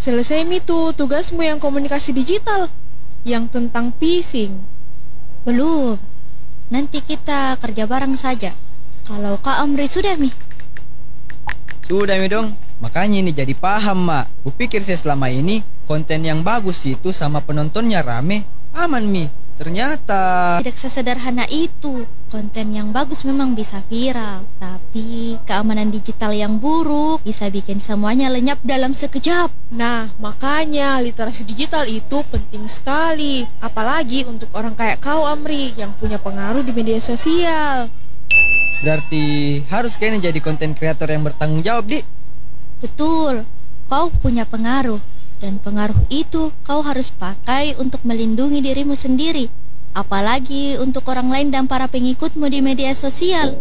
selesai mi tuh tugasmu yang komunikasi digital, yang tentang phishing. Belum. Nanti kita kerja bareng saja. Kalau Kak Amri sudah, Mi? Sudah mi dong. Makanya ini jadi paham, Mak. Kupikir saya selama ini konten yang bagus itu sama penontonnya rame, aman mi. Ternyata Tidak sesederhana itu. Konten yang bagus memang bisa viral, tapi keamanan digital yang buruk bisa bikin semuanya lenyap dalam sekejap. Nah, makanya literasi digital itu penting sekali. Apalagi untuk orang kayak kau, Amri, yang punya pengaruh di media sosial. berarti harus kayaknya jadi konten kreator yang bertanggung jawab, Di. Betul, kau punya pengaruh. Dan pengaruh itu kau harus pakai untuk melindungi dirimu sendiri. Apalagi untuk orang lain dan para pengikutmu di media sosial.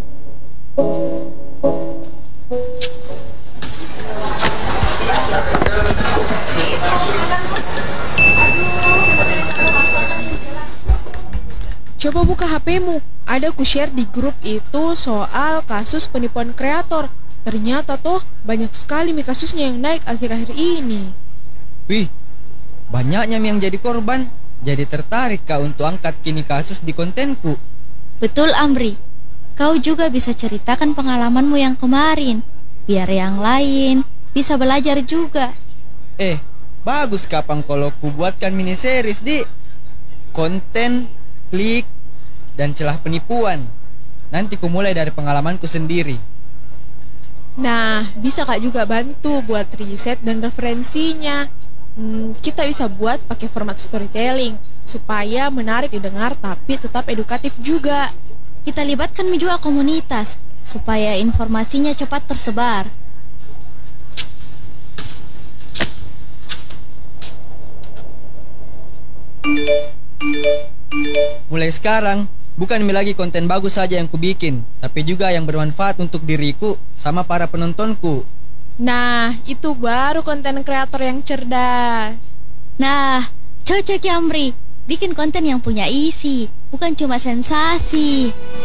Coba buka HP-mu. Ada ku share di grup itu soal kasus penipuan kreator. Ternyata toh banyak sekali mi kasusnya yang naik akhir-akhir ini. Wih, banyaknya yang jadi korban. Jadi tertarik kak untuk angkat kini kasus di kontenku. Betul, Amri. Kau juga bisa ceritakan pengalamanmu yang kemarin. Biar yang lain bisa belajar juga. Bagus kapan kalau ku buatkan mini series, Di. Konten, klik, dan celah penipuan. Nanti ku mulai dari pengalamanku sendiri. Nah, bisa kak juga bantu buat riset dan referensinya. Kita bisa buat pakai format storytelling supaya menarik didengar tapi tetap edukatif juga. Kita libatkan juga komunitas supaya informasinya cepat tersebar. Mulai sekarang, bukan lagi konten bagus saja yang kubikin, tapi juga yang bermanfaat untuk diriku sama para penontonku. Nah, itu baru konten kreator yang cerdas. Nah, cocok ya, Amri. Bikin konten yang punya isi, bukan cuma sensasi.